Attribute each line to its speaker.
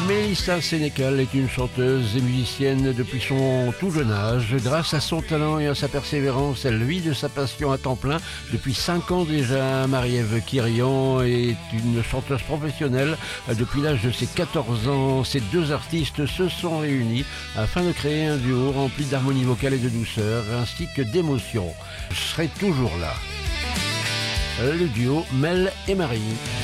Speaker 1: Mélissa Sénécal est une chanteuse et musicienne depuis son tout jeune âge. Grâce à son talent et à sa persévérance, elle vit de sa passion à temps plein. Depuis 5 ans déjà, Marie-Ève Quirion est une chanteuse professionnelle. Depuis l'âge de ses 14 ans, ces deux artistes se sont réunis afin de créer un duo rempli d'harmonie vocale et de douceur, ainsi que d'émotion. Je serai toujours là. Le duo Mel et Marie.